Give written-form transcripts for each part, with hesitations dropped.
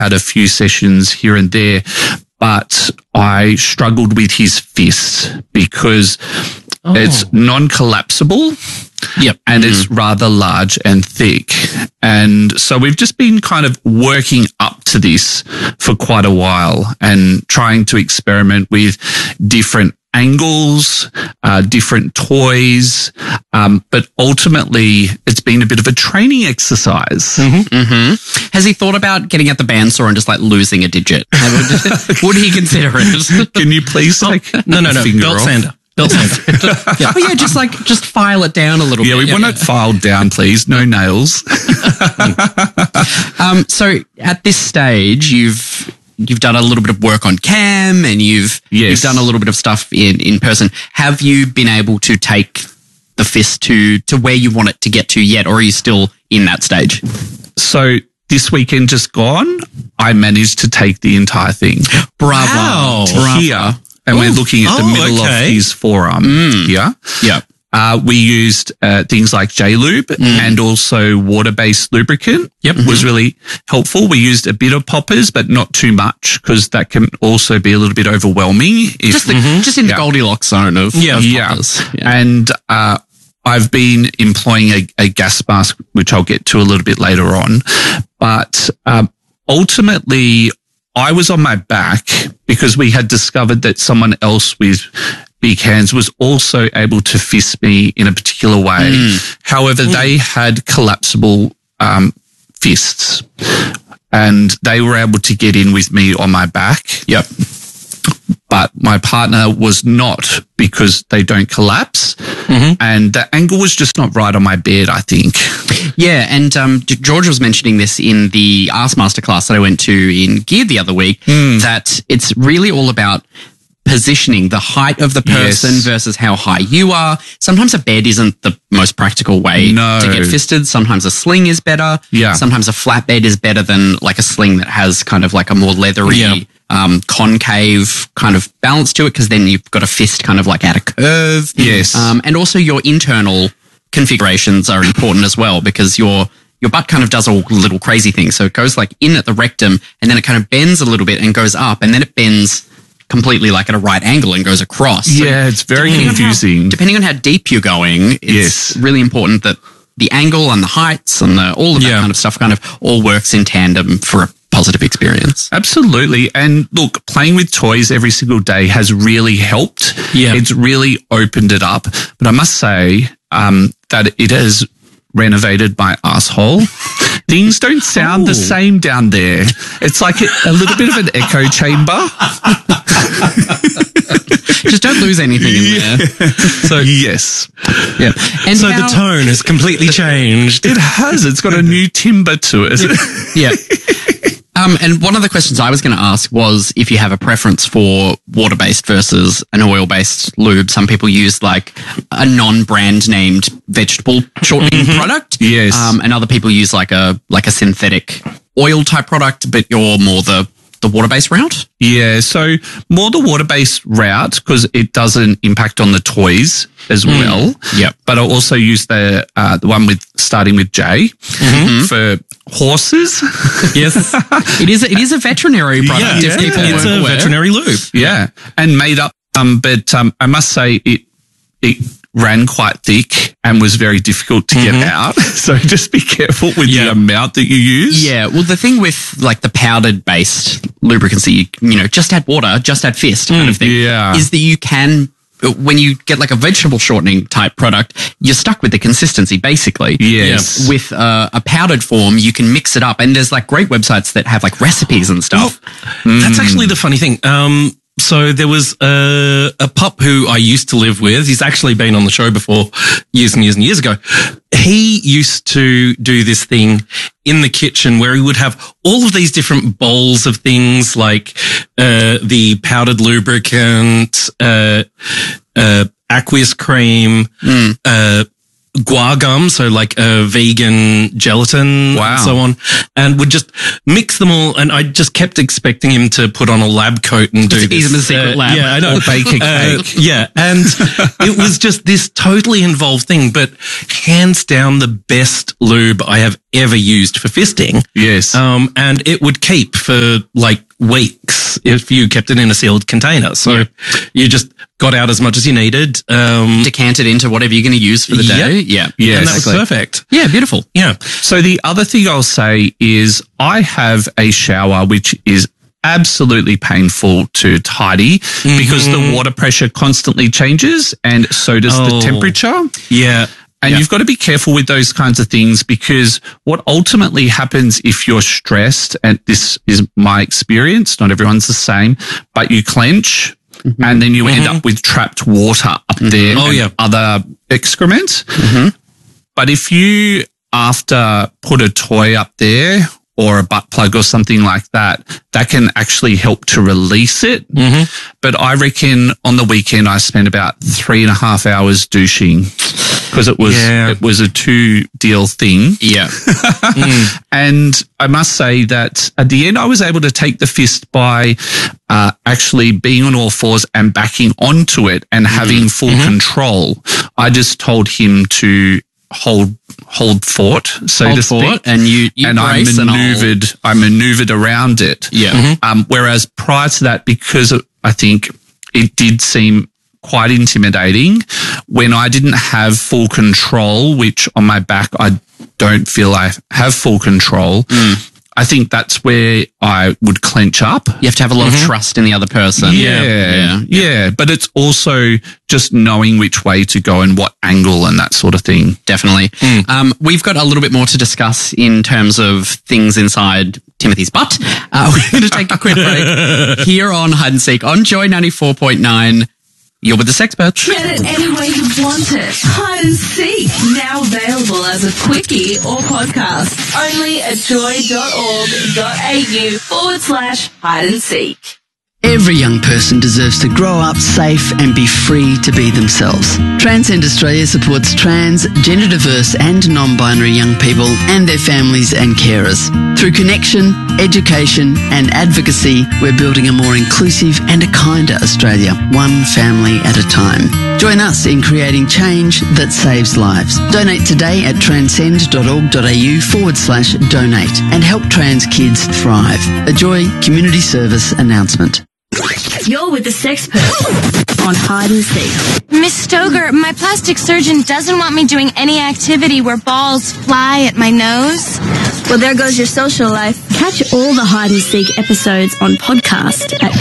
had a few sessions here and there, but I struggled with his fist because it's non-collapsible. Yep. And it's rather large and thick. And so we've just been kind of working up to this for quite a while and trying to experiment with different angles, different toys. But ultimately, it's been a bit of a training exercise. Has he thought about getting at the bandsaw and just like losing a digit? Would he consider it? Can you please take No. finger Belt off? sander. Belt sander. Oh yeah, just file it down a little bit. Yeah, we want it filed down, please. No nails. So at this stage, you've done a little bit of work on cam and you've done a little bit of stuff in person. Have you been able to take the fist to where you want it to get to yet, or are you still in that stage? So this weekend just gone, I managed to take the entire thing. Bravo. Wow. Bravo. Here, and we're looking at the middle of his forearm here. Yeah. We used things like J-Lube and also water-based lubricant. Was really helpful. We used a bit of poppers, but not too much because that can also be a little bit overwhelming. Just in the Goldilocks zone of poppers. And I've been employing a gas mask, which I'll get to a little bit later on. But ultimately, I was on my back because we had discovered that someone else with big hands was also able to fist me in a particular way. However, they had collapsible fists and they were able to get in with me on my back. Yep. But my partner was not because they don't collapse. And the angle was just not right on my bed, I think. Yeah, and George was mentioning this in the Ask Masterclass that I went to in Gear the other week, that it's really all about positioning, the height of the person versus how high you are. Sometimes a bed isn't the most practical way to get fisted. Sometimes a sling is better. Yeah. Sometimes a flat bed is better than like a sling that has kind of like a more leathery, concave kind of balance to it, because then you've got a fist kind of like at a curve. Yes. And also your internal configurations are important as well, because your butt kind of does all little crazy things. So it goes like in at the rectum and then it kind of bends a little bit and goes up and then it bends completely like at a right angle and goes across. So It's very confusing. depending on how deep you're going, it's really important that the angle and the heights and all of that kind of stuff kind of all works in tandem for a positive experience. Absolutely. And look, playing with toys every single day has really helped. Yeah. It's really opened it up. But I must say that it has renovated my asshole. Things don't sound the same down there. It's like a little bit of an echo chamber. Just don't lose anything in there. So yes. Yeah. And So the tone has completely changed. It has. It's got a new timbre to it. Yeah. And one of the questions I was going to ask was if you have a preference for water-based versus an oil-based lube. Some people use like a non-brand named vegetable shortening product. Yes. And other people use like a synthetic oil type product, but you're more the water-based route? Yeah, so more the water-based route because it doesn't impact on the toys as well. Yep. But I also use the one with starting with J for horses. Yes. It is a veterinary product. Yeah, if people it's weren't a aware. veterinary lube. Yeah, and made up. But I must say it ran quite thick and was very difficult to get out. So just be careful with the amount that you use. Yeah, well, the thing with like the powdered based lubricants that you know, just add water, just add fist kind of thing, is that you can, when you get like a vegetable shortening type product, you're stuck with the consistency basically. Yes. With a powdered form, you can mix it up, and there's like great websites that have like recipes and stuff. That's actually the funny thing. So there was a pup who I used to live with. He's actually been on the show before years and years and years ago. He used to do this thing in the kitchen where he would have all of these different bowls of things like the powdered lubricant, aqueous cream, guar gum, so like a vegan gelatin Wow. and so on, and would just mix them all. And I just kept expecting him to put on a lab coat and do this. He's in the secret lab. Yeah, I know. Or bake a cake. Yeah, and it was just this totally involved thing, but hands down the best lube I have ever used for fisting. Yes. And it would keep for like weeks if you kept it in a sealed container. So you just got out as much as you needed. Decant it into whatever you're going to use for the day. Yeah. Yeah, and that was exactly. perfect. Yeah, beautiful. Yeah. So the other thing I'll say is I have a shower which is absolutely painful to tidy because the water pressure constantly changes and so does the temperature. Yeah. And you've got to be careful with those kinds of things because what ultimately happens if you're stressed, and this is my experience, not everyone's the same, but you clench and then you end up with trapped water up there and other excrement. But if you, after put a toy up there or a butt plug or something like that, that can actually help to release it. But I reckon on the weekend I spent about 3.5 hours douching because it was a 2-deal thing. Yeah. And I must say that at the end, I was able to take the fist by actually being on all fours and backing onto it and having full control. I just told him to hold fort, so to speak. And you and I brace maneuvered around it. Yeah. Whereas prior to that, because I think it did seem quite intimidating when I didn't have full control, which on my back, I don't feel I have full control. I think that's where I would clench up. You have to have a lot of trust in the other person. Yeah. But it's also just knowing which way to go and what angle and that sort of thing. Definitely. We've got a little bit more to discuss in terms of things inside Timothy's butt. We're going to take a quick break here on Hide and Seek on Joy 94.9. You're with the Sexperts. Get it any way you want it. Hide and Seek. Now available as a quickie or podcast. Only at joy.org.au/hide and seek. Every young person deserves to grow up safe and be free to be themselves. Transcend Australia supports trans, gender diverse and non-binary young people and their families and carers. Through connection, education and advocacy, we're building a more inclusive and a kinder Australia, one family at a time. Join us in creating change that saves lives. Donate today at transcend.org.au/donate and help trans kids thrive. A Joy Community Service announcement. You're with the Sexperts on Hide and Seek. Miss Stoger, my plastic surgeon doesn't want me doing any activity where balls fly at my nose. Well, there goes your social life. Catch all the Hide and Seek episodes on podcast at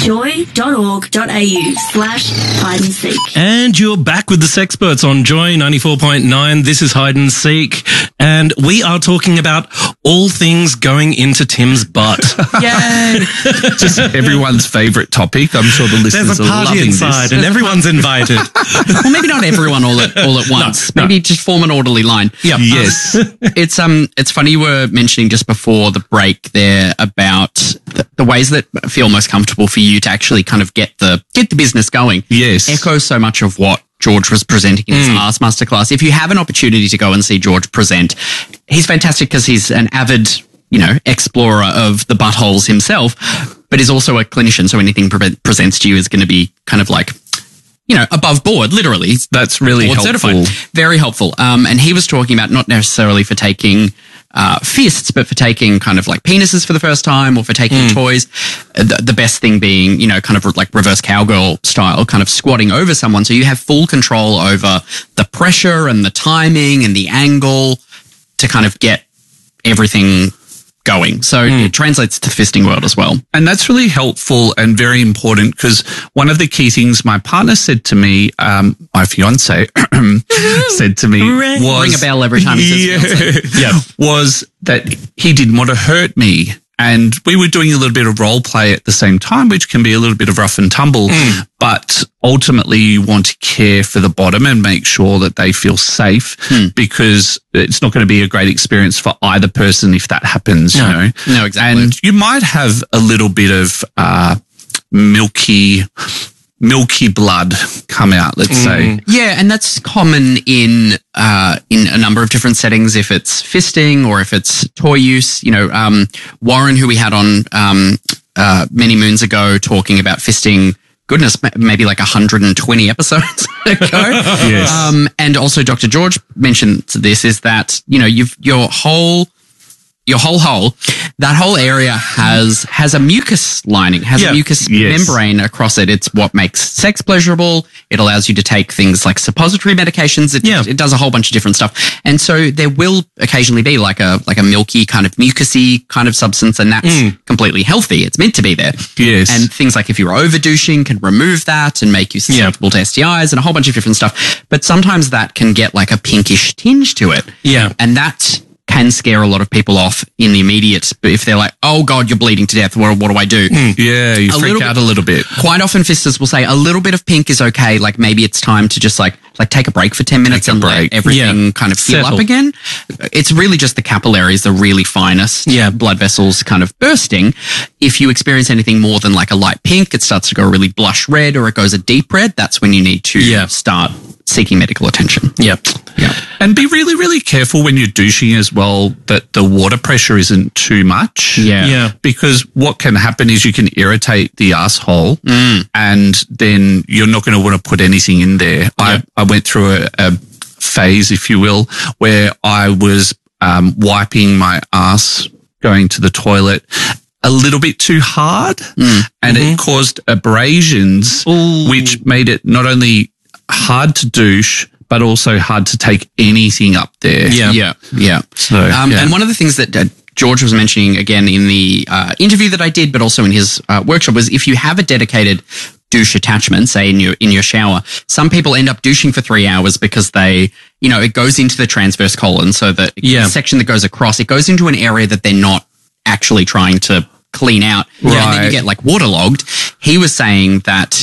joy.org.au/hide and seek. And you're back with the Sexperts on Joy 94.9. This is Hide and Seek. And we are talking about all things going into Tim's butt. Yay! Just everyone's favorite topic. I'm sure the listeners There's a are party loving inside this. and everyone's invited. Well, maybe not everyone all at once. No. Maybe just form an orderly line. Yeah. Yes. It's funny you were mentioning just before the break there about the ways that feel most comfortable for you to actually kind of get the business going. Yes. Echoes so much of what George was presenting in his Arts Masterclass. If you have an opportunity to go and see George present, he's fantastic because he's an avid, explorer of the buttholes himself, but is also a clinician. So anything presents to you is going to be kind of like, above board, literally. That's really Board helpful. certified. Very helpful. And he was talking about not necessarily for taking fists, but for taking kind of like penises for the first time or for taking toys. The best thing being, kind of like reverse cowgirl style, kind of squatting over someone. So you have full control over the pressure and the timing and the angle to kind of get everything going. So it translates to the fisting world as well. And that's really helpful and very important because one of the key things my partner said to me, my fiance said to me was... Ring a bell every time he says fiance. was that he didn't want to hurt me. And we were doing a little bit of role play at the same time, which can be a little bit of rough and tumble. But ultimately, you want to care for the bottom and make sure that they feel safe because it's not going to be a great experience for either person if that happens, you know. No, exactly. And you might have a little bit of milky milky blood come out, let's say. Yeah, and that's common in a number of different settings. If it's fisting or if it's toy use, Warren, who we had on many moons ago, talking about fisting. Goodness, maybe like 120 episodes ago. Yes. And also Dr. George mentioned this, is that, your whole hole, that whole area has a mucus lining, has a mucus membrane across it. It's what makes sex pleasurable. It allows you to take things like suppository medications. It does a whole bunch of different stuff. And so there will occasionally be like a milky kind of mucusy kind of substance, and that's completely healthy. It's meant to be there. Yes. And things like if you're over douching can remove that and make you susceptible to STIs and a whole bunch of different stuff. But sometimes that can get like a pinkish tinge to it. Yeah. And that can scare a lot of people off in the immediate. But if they're like, oh God, you're bleeding to death, what do I do? Yeah, you freak out a little bit. Quite often fisters will say a little bit of pink is okay. Like maybe it's time to just like take a break for 10 minutes and let everything kind of heal up again. It's really just the capillaries, the really finest blood vessels kind of bursting. If you experience anything more than like a light pink, it starts to go a really blush red or it goes a deep red, that's when you need to start seeking medical attention. Yeah. And be really, really careful when you're douching as well that the water pressure isn't too much. Yeah. Because what can happen is you can irritate the asshole and then you're not going to want to put anything in there. I went through a phase, if you will, where I was wiping my ass going to the toilet a little bit too hard and it caused abrasions, which made it not only hard to douche, but also hard to take anything up there. Yeah. So, And one of the things that George was mentioning again in the interview that I did, but also in his workshop, was if you have a dedicated douche attachment, say in your shower, some people end up douching for 3 hours because they, it goes into the transverse colon. So the section that goes across, it goes into an area that they're not actually trying to clean out. Right. And then you get like waterlogged. He was saying that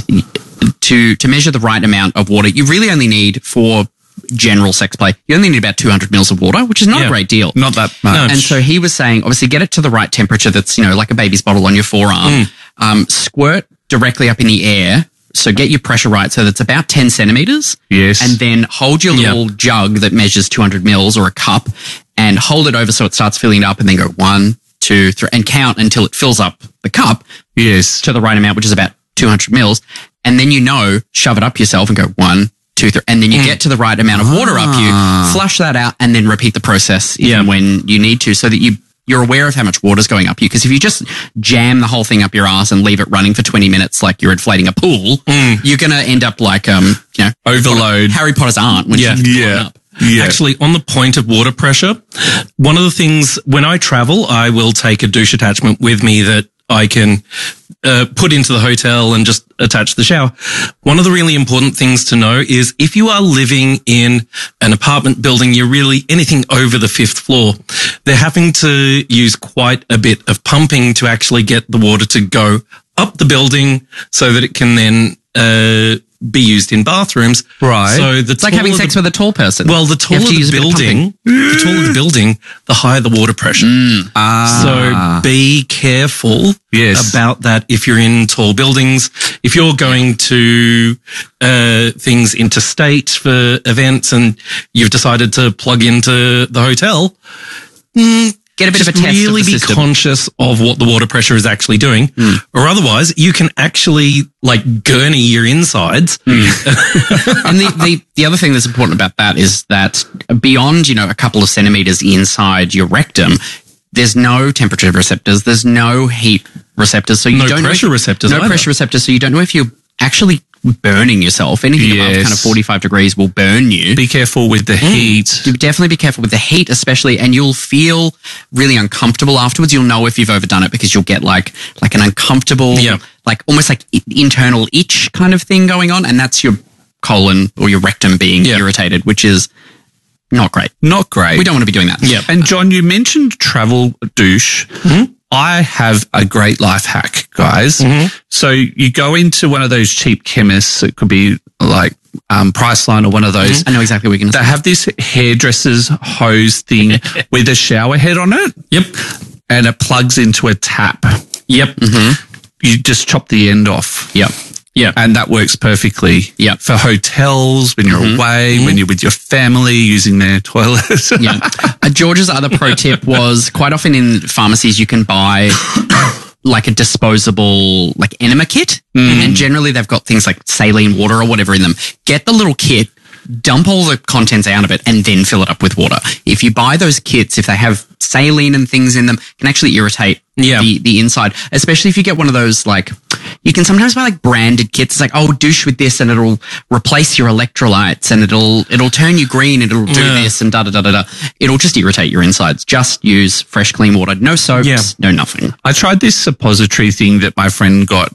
to measure the right amount of water, you really only need for general sex play, you only need about 200 mils of water, which is not a great deal. Not that much. And so he was saying, obviously get it to the right temperature that's, like a baby's bottle on your forearm. Squirt directly up in the air. So get your pressure right. So that's about 10 centimeters. Yes. And then hold your little jug that measures 200 mils or a cup and hold it over so it starts filling up and then go 1, 2, 3 and count until it fills up the cup. Yes. To the right amount, which is about 200 mils. And then shove it up yourself and go 1, 2, 3. And then you get to the right amount of water up you, flush that out and then repeat the process even when you need to, so that you're aware of how much water's going up you. Because if you just jam the whole thing up your ass and leave it running for 20 minutes like you're inflating a pool, you're going to end up like, overload. Harry Potter's aunt when she's blowing up. Yeah. Actually, on the point of water pressure, one of the things when I travel, I will take a douche attachment with me that I can put into the hotel and just attach the shower. One of the really important things to know is if you are living in an apartment building, you're really anything over the 5th floor, they're having to use quite a bit of pumping to actually get the water to go up the building so that it can then be used in bathrooms. Right. So It's like having sex with a tall person. Well, the taller the building, the higher the water pressure. So be careful about that if you're in tall buildings. If you're going to things interstate for events and you've decided to plug into the hotel, get a bit of a test. Really of the be system. conscious of what the water pressure is actually doing, or otherwise you can actually like gurney your insides. And the other thing that's important about that is that beyond, a couple of centimeters inside your rectum, there's no temperature receptors, there's no heat receptors, so you don't know pressure receptors. No pressure receptors, so you don't know if you're actually burning yourself. Anything above kind of 45 degrees will burn you. Be careful with the heat. Definitely be careful with the heat, especially, and you'll feel really uncomfortable afterwards. You'll know if you've overdone it because you'll get like an uncomfortable, like almost like internal itch kind of thing going on, and that's your colon or your rectum being irritated, which is not great. Not great. We don't want to be doing that. Yeah. And John, you mentioned travel douche. I have a great life hack, guys. So you go into one of those cheap chemists. It could be like Priceline or one of those. I know exactly what you're going to say. They have this hairdresser's hose thing with a shower head on it. Yep. And it plugs into a tap. Yep. You just chop the end off. Yep. Yeah. And that works perfectly. Yeah. For hotels, when you're away, when you're with your family using their toilets. Yeah. George's other pro tip was quite often in pharmacies you can buy like a disposable like enema kit. And generally they've got things like saline water or whatever in them. Get the little kit, dump all the contents out of it, and then fill it up with water. If you buy those kits, if they have saline and things in them, it can actually irritate the inside, especially if you get one of those, like, you can sometimes buy like branded kits. It's like, oh, douche with this and it'll replace your electrolytes and it'll turn you green and it'll do this and da-da-da-da-da. It'll just irritate your insides. Just use fresh, clean water. No soaps, no nothing. I tried this suppository thing that my friend got,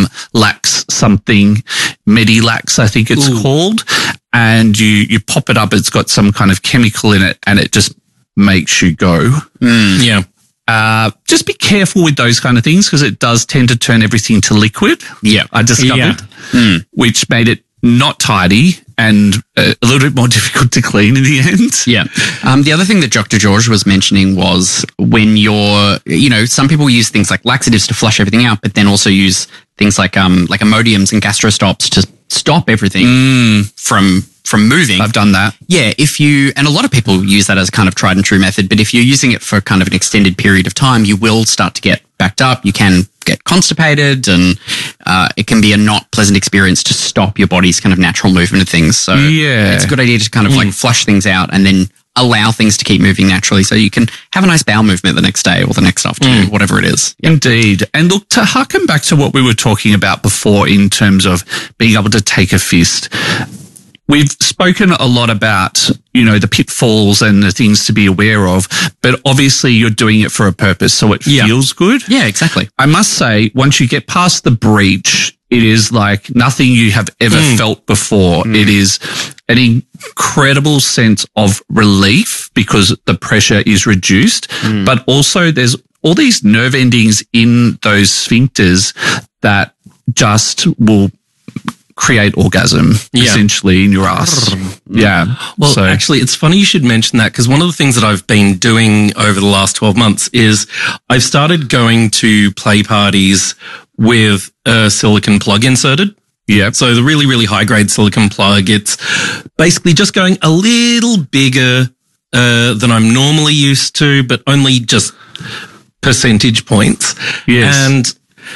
Lax something, Medilax, I think it's called. And you pop it up, it's got some kind of chemical in it and it just makes you go. Yeah. Just be careful with those kind of things because it does tend to turn everything to liquid. Yeah. I discovered, which made it not tidy and a little bit more difficult to clean in the end. Yeah. The other thing that Dr. George was mentioning was when you're, some people use things like laxatives to flush everything out, but then also use things like Imodiums and gastrostops to stop everything from moving. I've done that. Yeah, and a lot of people use that as a kind of tried and true method, but if you're using it for kind of an extended period of time, you will start to get backed up. You can get constipated and it can be a not pleasant experience to stop your body's kind of natural movement of things. So it's a good idea to kind of like flush things out and then allow things to keep moving naturally so you can have a nice bowel movement the next day or the next afternoon, whatever it is. Yep. Indeed. And look, to harken back to what we were talking about before in terms of being able to take a fist, we've spoken a lot about, the pitfalls and the things to be aware of, but obviously you're doing it for a purpose, so it feels good. Yeah, exactly. I must say, once you get past the breach, it is like nothing you have ever felt before. It is an incredible sense of relief because the pressure is reduced, but also there's all these nerve endings in those sphincters that just will create orgasm essentially in your ass. Yeah. Well, actually, it's funny you should mention that because one of the things that I've been doing over the last 12 months is I've started going to play parties with a silicone plug inserted. Yeah. So the really, really high grade silicone plug, it's basically just going a little bigger than I'm normally used to, but only just percentage points. Yes. And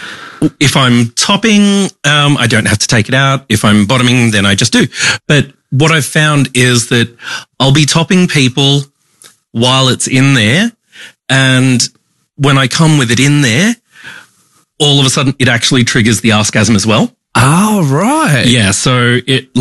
if I'm topping, I don't have to take it out. If I'm bottoming, then I just do. But what I've found is that I'll be topping people while it's in there. And when I come with it in there, all of a sudden it actually triggers the orgasm as well. Oh, right. Yeah. So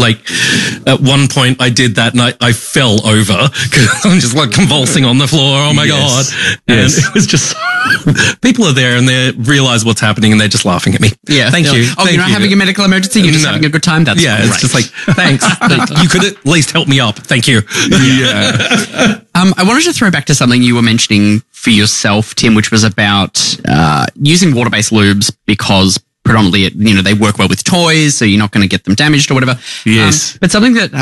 at one point I did that and I fell over because I'm just like convulsing on the floor. Oh my God. And it was just, people are there and they realize what's happening and they're just laughing at me. Yeah. Thank you. Oh, you're not having a medical emergency. You're just having a good time. That's great. It's just like, thanks. You could at least help me up. Thank you. Yeah. I wanted to throw back to something you were mentioning for yourself, Tim, which was about using water-based lubes because predominantly, they work well with toys, so you're not going to get them damaged or whatever. Yes. But something that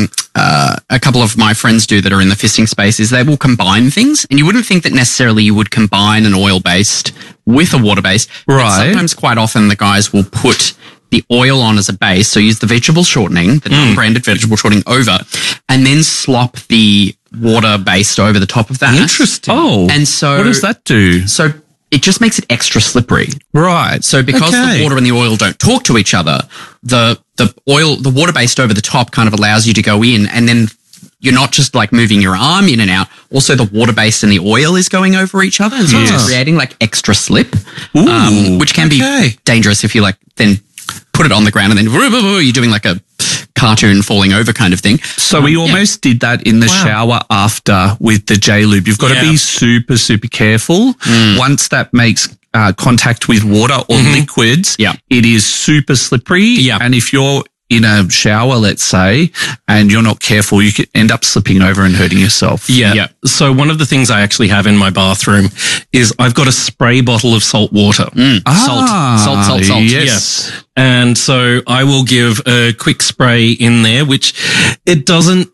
a couple of my friends do that are in the fisting space is they will combine things, and you wouldn't think that necessarily you would combine an oil-based with a water-based. Right. But sometimes, quite often, the guys will put the oil on as a base, so use the vegetable shortening, the non-branded vegetable shortening over, and then slop the water-based over the top of that. Interesting. Oh. And so what does that do? So it just makes it extra slippery. Right. So because the water and the oil don't talk to each other, the water based over the top kind of allows you to go in, and then you're not just like moving your arm in and out. Also, the water based and the oil is going over each other, and so it's creating like extra slip, which can be dangerous if you like then put it on the ground and then you're doing like a cartoon falling over kind of thing. So we almost did that in the shower after with the J-Lube. You've got to be super, super careful. Once that makes contact with water or liquids, it is super slippery. Yeah. And if you're in a shower, let's say, and you're not careful, you could end up slipping over and hurting yourself. Yeah. So one of the things I actually have in my bathroom is I've got a spray bottle of salt water. Salt. Yes. Yeah. And so I will give a quick spray in there, which it doesn't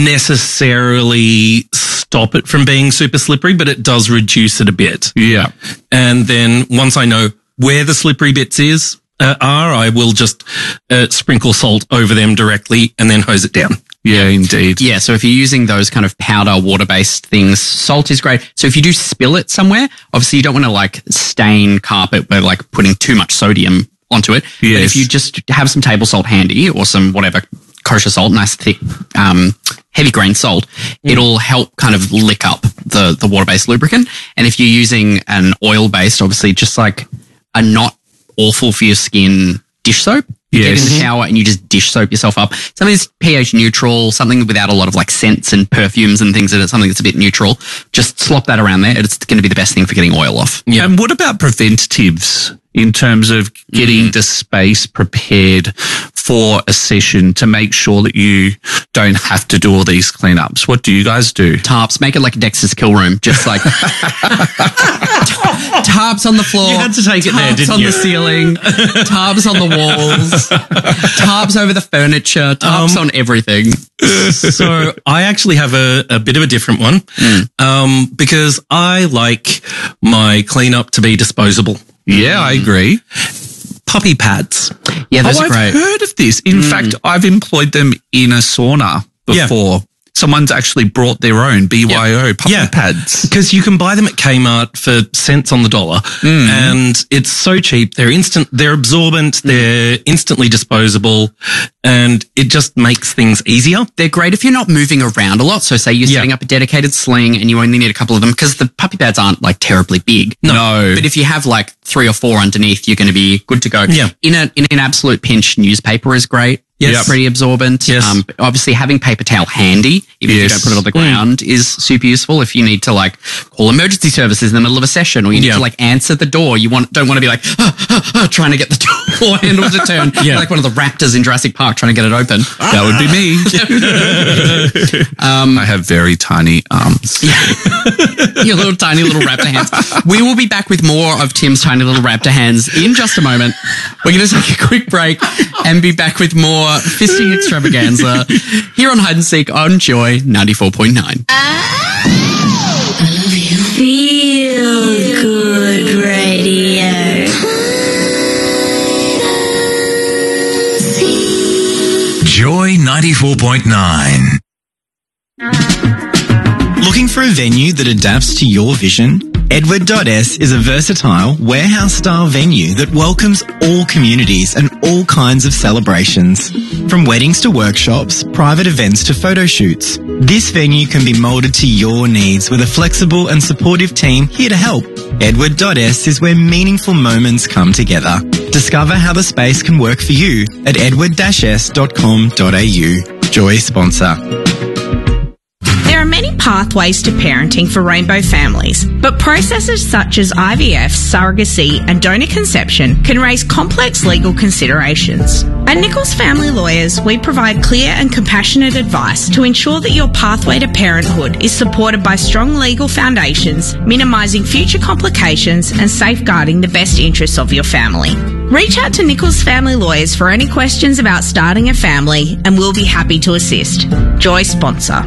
necessarily stop it from being super slippery, but it does reduce it a bit. Yeah. And then once I know where the slippery bits is, are, I will just sprinkle salt over them directly and then hose it down. Yeah, indeed. Yeah, so if you're using those kind of powder, water-based things, salt is great. So if you do spill it somewhere, obviously you don't want to like stain carpet by like putting too much sodium onto it. Yes. But if you just have some table salt handy or some whatever kosher salt, nice thick, heavy grain salt, it'll help kind of lick up the water-based lubricant. And if you're using an oil-based, obviously just like a not awful for your skin dish soap, you get in the shower and you just dish soap yourself up. Something that's pH neutral, something without a lot of like scents and perfumes and things in it, something that's a bit neutral. Just slop that around there. It's going to be the best thing for getting oil off. Yeah. And what about preventatives in terms of getting the space prepared for a session to make sure that you don't have to do all these cleanups? What do you guys do? Tarps, make it like a Dexter's Kill Room, just like tarps on the floor. You had to take it there, tarps didn't on you? the ceiling, tarps on the walls, tarps over the furniture, tarps on everything. So I actually have a bit of a different one, because I like my cleanup to be disposable. Yeah, I agree. Puppy pads. Yeah, those are I've great. heard of this. In fact, I've employed them in a sauna before. Someone's actually brought their own BYO puppy pads. Because you can buy them at Kmart for cents on the dollar, and it's so cheap. They're absorbent, they're instantly disposable, and it just makes things easier. They're great if you're not moving around a lot. So say you're setting up a dedicated sling and you only need a couple of them because the puppy pads aren't like terribly big. No. But if you have like 3 or 4 underneath, you're going to be good to go. Yeah. In an absolute pinch, newspaper is great. Yes. It's pretty absorbent. Yes. Obviously having paper towel handy, even if you don't put it on the ground, is super useful. If you need to like call emergency services in the middle of a session, or you need to like answer the door, you don't want to be like trying to get the door handle to turn, like one of the raptors in Jurassic Park trying to get it open. That would be me. I have very tiny arms. Your little tiny little raptor hands. We will be back with more of Tim's tiny little raptor hands in just a moment. We're going to take a quick break and be back with more fisting extravaganza here on Hide and Seek on Joy 94.9. Feel good radio. Joy 94.9. Looking for a venue that adapts to your vision? Edward.s is a versatile, warehouse-style venue that welcomes all communities and all kinds of celebrations. From weddings to workshops, private events to photo shoots, this venue can be moulded to your needs with a flexible and supportive team here to help. Edward.s is where meaningful moments come together. Discover how the space can work for you at edward-s.com.au. Joy sponsor. There are many pathways to parenting for rainbow families, but processes such as IVF, surrogacy, and donor conception can raise complex legal considerations. At Nichols Family Lawyers, we provide clear and compassionate advice to ensure that your pathway to parenthood is supported by strong legal foundations, minimising future complications and safeguarding the best interests of your family. Reach out to Nichols Family Lawyers for any questions about starting a family, and we'll be happy to assist. Joy sponsor.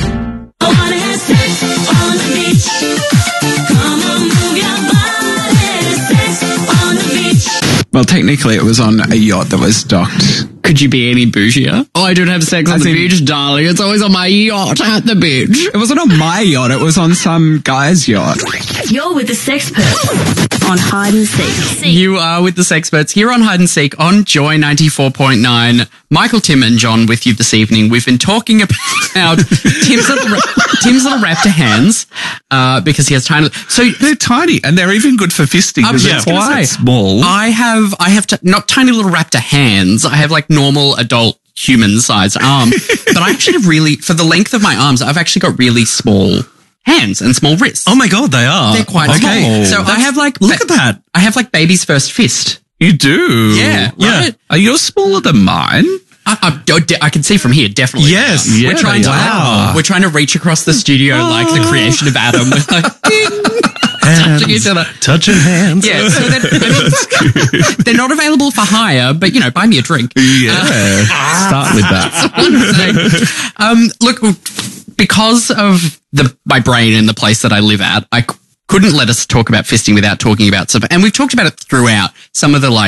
Well, technically it was on a yacht that was docked. Could you be any bougier? Oh, I don't have sex on the beach, darling. It's always on my yacht at the beach. It wasn't on my yacht. It was on some guy's yacht. You're with the Sexperts on Hide and Seek. You are with the Sexperts here on Hide and Seek on Joy 94.9. Michael, Tim and John with you this evening. We've been talking about Tim's little raptor hands because he has tiny... So They're tiny and they're even good for fisting because yeah, they're quite say, small. I have not tiny little raptor hands. I have like normal adult human sized arms, but I actually have really, for the length of my arms, I've actually got really small hands and small wrists. Oh my God, they are. They're quite small. So I have like, look at that. I have like baby's first fist. You do? Yeah. Right? Are you smaller than mine? I can see from here, definitely. Yes. Yeah, we're trying they we're trying to reach across the studio like the creation of Adam. We're like, ding, touching each other. Touching hands. Yeah, so they're not available for hire, but you know, buy me a drink. Yeah. Start with that. Look, because of my brain and the place that I live at, I couldn't let us talk about fisting without talking about stuff. And we've talked about it throughout. Some of the like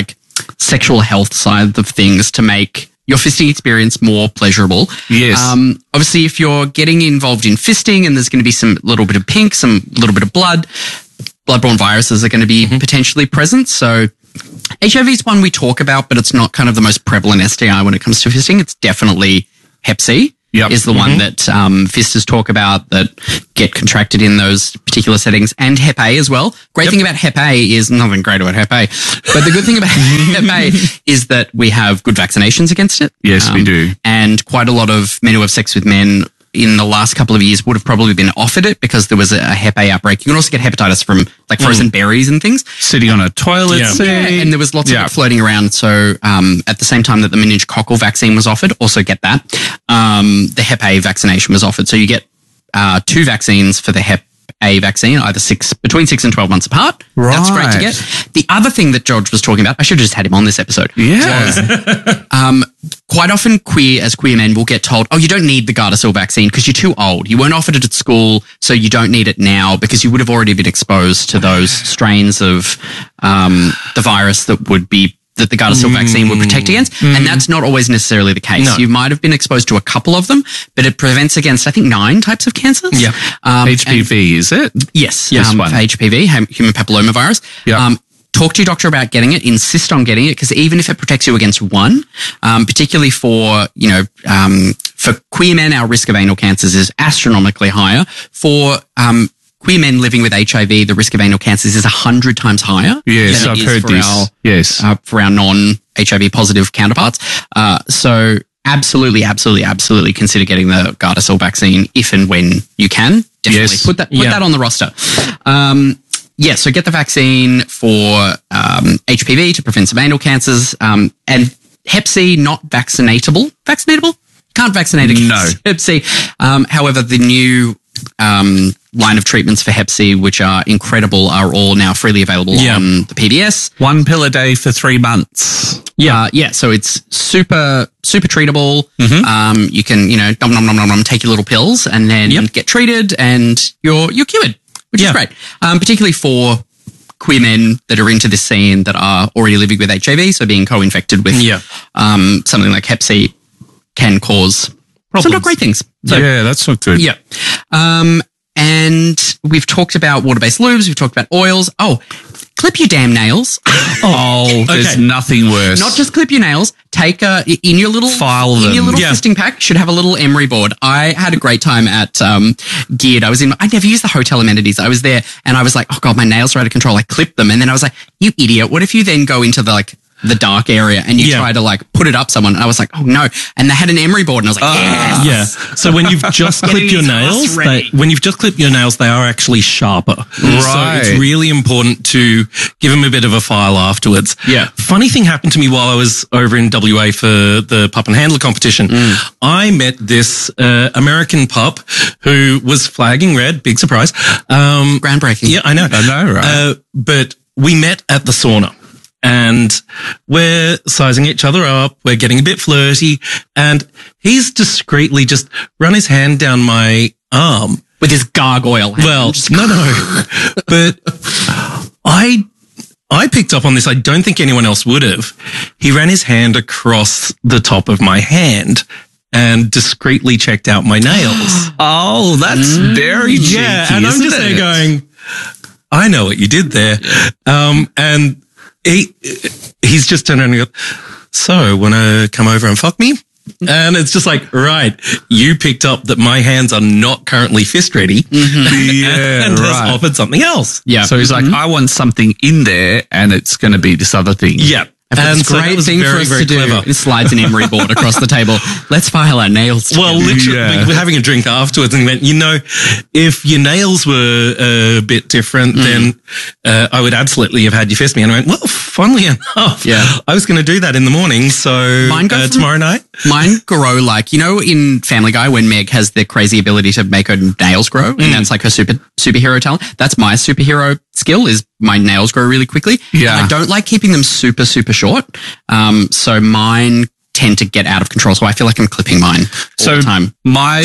sexual health side of things to make your fisting experience more pleasurable. Yes. Obviously, if you're getting involved in fisting and there's going to be some little bit of pink, some little bit of blood, bloodborne viruses are going to be potentially present. So HIV is one we talk about, but it's not kind of the most prevalent STI when it comes to fisting. It's definitely Hep C. Is the one that fisters talk about that get contracted in those particular settings, and Hep A as well. Great thing about Hep A is nothing great about Hep A, but the good thing about Hep A is that we have good vaccinations against it. Yes, we do. And quite a lot of men who have sex with men in the last couple of years would have probably been offered it because there was a Hep A outbreak. You can also get hepatitis from like frozen berries and things. Sitting on a toilet seat. Yeah, and there was lots of it floating around. So at the same time that the meningococcal vaccine was offered, also get that, the Hep A vaccination was offered. So you get 2 vaccines for the Hep A vaccine, either between 6 and 12 months apart. Right. That's great to get. The other thing that George was talking about, I should have just had him on this episode. Yeah. Quite often queer men will get told, oh, you don't need the Gardasil vaccine because you're too old. You weren't offered it at school, so you don't need it now because you would have already been exposed to those strains of the virus that the Gardasil vaccine would protect against. And that's not always necessarily the case. No. You might have been exposed to a couple of them, but it prevents against, I think, 9 types of cancers. Yeah. HPV, is it? Yes. Yes, For one. HPV, human papillomavirus. Yeah. Talk to your doctor about getting it. Insist on getting it because even if it protects you against one, particularly for queer men, our risk of anal cancers is astronomically higher. For queer men living with HIV, the risk of anal cancers is 100 times higher. Yes, than it I've is heard for this. for our non-HIV positive counterparts. So absolutely consider getting the Gardasil vaccine if and when you can. Definitely Yes. put that on the roster. So get the vaccine for HPV to prevent some anal cancers, and Hep C not vaccinatable. Vaccinatable? Can't vaccinate against Hep C. However, the new line of treatments for Hep C, which are incredible, are all now freely available on the PBS. 1 pill a day for 3 months. So it's super treatable. You can, nom, take your little pills and then get treated and you're cured, which is great. Particularly for queer men that are into this scene that are already living with HIV, so being co-infected with something like Hep C can cause some not great things. So, yeah, that's not good. Yeah. And we've talked about water-based lubes. We've talked about oils. Oh, clip your damn nails. There's nothing worse. Not just clip your nails. Take in your little file them. In your little fisting pack should have a little emery board. I had a great time at Geared. I never used the hotel amenities. I was there and I was like, oh God, my nails are out of control. I clipped them and then I was like, you idiot. What if you then go into the dark area and you try to put it up someone? And I was like, oh no. And they had an emery board and I was like, yes. Yeah. So when you've just clipped your nails, they are actually sharper. Right. So it's really important to give them a bit of a file afterwards. Yeah. Funny thing happened to me while I was over in WA for the pup and handler competition. I met this American pup who was flagging red. Big surprise. Groundbreaking. Yeah, I know. Right? But we met at the sauna. And we're sizing each other up. We're getting a bit flirty. And he's discreetly just run his hand down my arm. With his gargoyle hand. Well, no. But I picked up on this. I don't think anyone else would have. He ran his hand across the top of my hand and discreetly checked out my nails. Oh, that's very cheeky, and I'm just there isn't it? going, I know what you did there. And he's just turned around and goes, so want to come over and fuck me? And it's just like, right, you picked up that my hands are not currently fist ready and has offered something else. Yeah. So he's like, I want something in there and it's going to be this other thing. Yeah. And so great thing for us to do. It slides an emery board across the table. Let's file our nails together. Well, literally, we're having a drink afterwards and went, if your nails were a bit different, then I would absolutely have had you fist me. And I went, well, funnily enough, I was going to do that in the morning. So tomorrow night. Mine grow in Family Guy when Meg has the crazy ability to make her nails grow, and that's like her superhero talent. That's my superhero skill is my nails grow really quickly. Yeah. And I don't like keeping them super, super short. So mine tend to get out of control. So I feel like I'm clipping mine all the time. My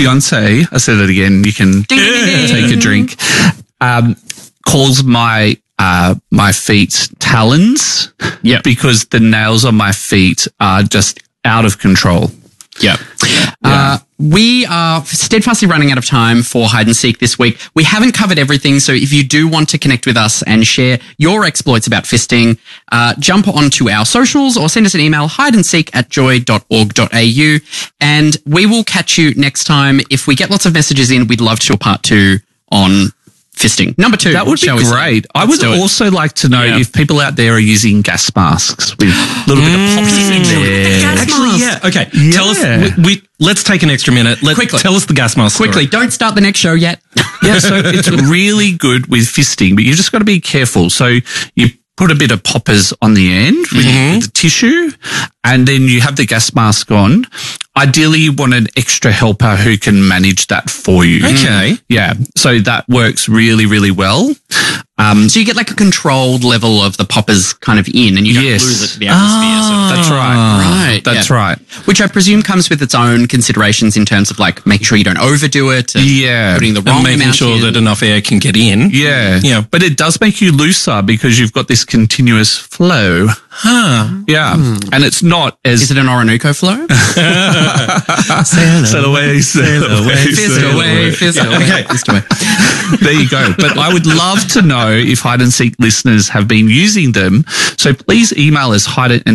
fiance, I said it again, you can take a drink, calls my my feet's talons. Yeah. Because the nails on my feet are just out of control. Yeah. We are steadfastly running out of time for Hide and Seek this week. We haven't covered everything, so if you do want to connect with us and share your exploits about fisting, jump onto our socials or send us an email, hideandseek@joy.org.au, and we will catch you next time. If we get lots of messages in, we'd love to do a part 2 on fisting. Number 2. That would be great. I would also like to know if people out there are using gas masks with a little bit of pops in there. Actually, yeah. Okay. Tell us. Let's take an extra minute. Quickly. Tell us the gas mask Quickly. story. Don't start the next show yet. Yeah, so it's really good with fisting, but you just got to be careful. So you put a bit of poppers on the end with the tissue, and then you have the gas mask on. Ideally, you want an extra helper who can manage that for you. Okay. Yeah. So that works really, really well. So you get like a controlled level of the poppers kind of in, and you don't lose it to the atmosphere. That's right. Right. That's right. Which I presume comes with its own considerations in terms of like making sure you don't overdo it. And putting the wrong And making amount sure in. that enough air can get in. Yeah. Yeah. But it does make you looser because you've got this continuous flow. Yeah. And it's not as... Is it an Orinoco flow? Sail away, sail away, Fist away, fist away. Okay. Fist away. There you go. But I would love to know if Hide and Seek listeners have been using them. So please email us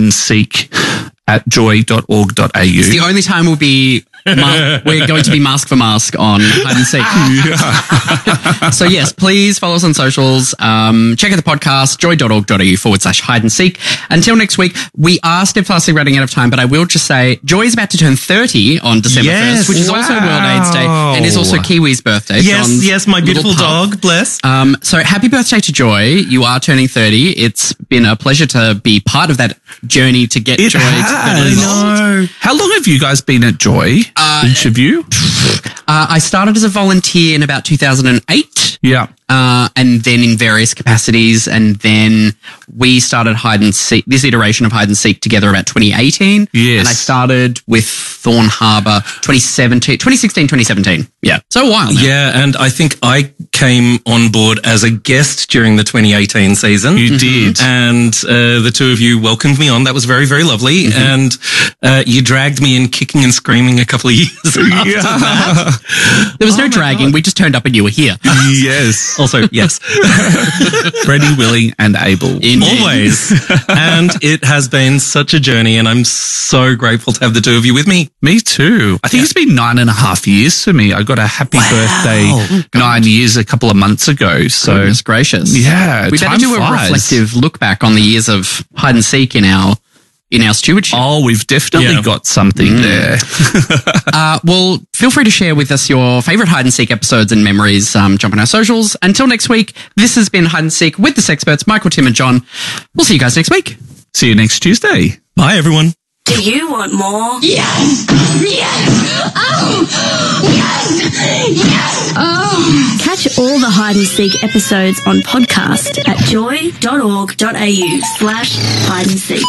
hideandseek@joy.org.au. It's the only time we're going to be mask for mask on Hide and Seek. So yes, please follow us on socials. Check out the podcast, joy.org.au/hide and seek. Until next week, we are steadfastly running out of time, but I will just say Joy is about to turn 30 on December 1st, which is also World AIDS Day and is also Kiwi's birthday. Yes, my beautiful dog, bless. So happy birthday to Joy. You are turning 30. It's been a pleasure to be part of that journey to get Joy to 30. I know. How long have you guys been at Joy? Each of you? I started as a volunteer in about 2008. Yeah. And then in various capacities. And then we started Hide and Seek, this iteration of Hide and Seek together about 2018. Yes. And I started with Thorn Harbour 2016, 2017. Yeah. So a while now. Yeah, and I think I came on board as a guest during the 2018 season. You did. And the two of you welcomed me on. That was very, very lovely. And you dragged me in kicking and screaming a couple of years after that. There was no dragging. We just turned up and you were here. Yes. Also, yes. Ready, willing, and able. Always. And it has been such a journey, and I'm so grateful to have the two of you with me. Me too. I think it's been 9.5 years for me. I got a happy birthday 9 years a couple of months ago. So Goodness gracious. Yeah, We better time do a flies. reflective look back on the years of Hide and Seek in our stewardship. Oh, we've definitely got something there. Well, feel free to share with us your favorite Hide and Seek episodes and memories. Jump on our socials. Until next week, this has been Hide and Seek with the Sexperts, Michael, Tim, and John. We'll see you guys next week. See you next Tuesday. Bye, everyone. Do you want more? Yes! Yes! Oh! Yes! Yes! Oh! Catch all the Hide and Seek episodes on podcast at joy.org.au/hide and seek.